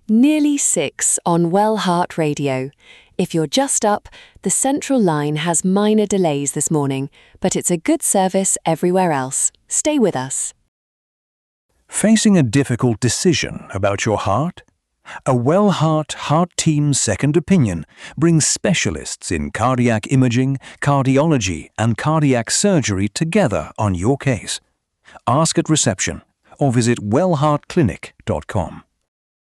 Nearly 6 on Well Heart Radio. If you're just up, the Central Line has minor delays this morning, but it's a good service everywhere else. Stay with us. Facing a difficult decision about your heart? A Well Heart Heart Team Second Opinion brings specialists in cardiac imaging, cardiology and cardiac surgery together on your case. Ask at reception or visit wellheartclinic.com.